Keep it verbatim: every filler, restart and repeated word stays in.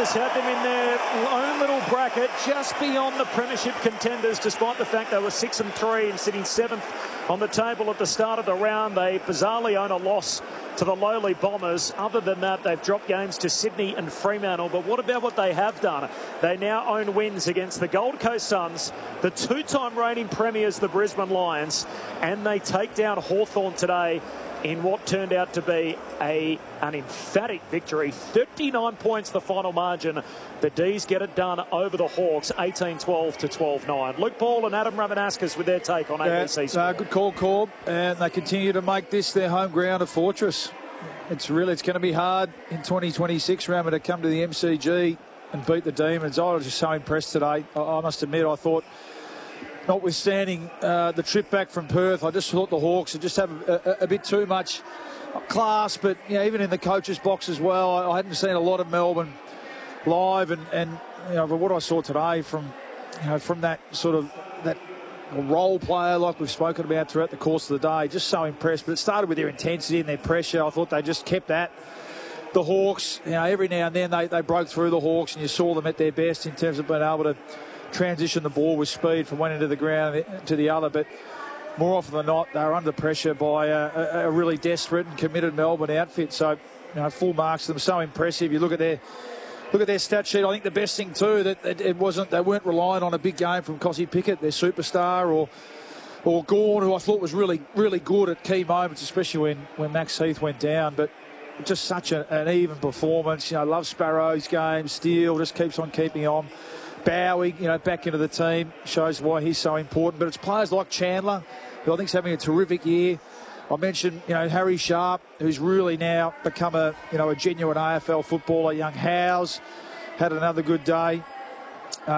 Tigers had them in their own little bracket, just beyond the premiership contenders, despite the fact they were six and three and sitting seventh on the table at the start of the round. They bizarrely own a loss to the lowly Bombers. Other than that, they've dropped games to Sydney and Fremantle. But what about what they have done? They now own wins against the Gold Coast Suns, the two-time reigning premiers, the Brisbane Lions, and they take down Hawthorn today in what turned out to be a, an emphatic victory. thirty-nine points the final margin. The D's get it done over the Hawks, eighteen twelve to twelve nine. Luke Ball and Adam Ramanaskas with their take on A B C Sport. Uh, good call, Corb. And they continue to make this their home ground, a fortress. It's really, it's going to be hard in twenty twenty-six, Raman, to come to the M C G and beat the Demons. I was just so impressed today. I, I must admit, I thought, notwithstanding uh, the trip back from Perth, I just thought the Hawks would just have a, a, a bit too much class. But you know, even in the coach's box as well, I, I hadn't seen a lot of Melbourne live, and, and you know, but what I saw today from you know from that sort of that role player like we've spoken about throughout the course of the day, just so impressed. But it started with their intensity and their pressure. I thought they just kept that. The Hawks, you know, every now and then they, they broke through the Hawks, and you saw them at their best in terms of being able to transition the ball with speed from one end of the ground to the other. But more often than not, they were under pressure by a, a, a really desperate and committed Melbourne outfit. So, you know, full marks to them. So impressive. You look at their look at their stat sheet. I think the best thing too that it, it wasn't they weren't relying on a big game from Cossie Pickett, their superstar, or or Gawn, who I thought was really really good at key moments, especially when when Max Heath went down. But just such a, an even performance. You know, love Sparrow's game. Steele just keeps on keeping on. Bowie, you know, back into the team, shows why he's so important. But it's players like Chandler, who I think is having a terrific year. I mentioned, you know, Harry Sharp, who's really now become a, you know, a genuine A F L footballer. Young Howes had another good day.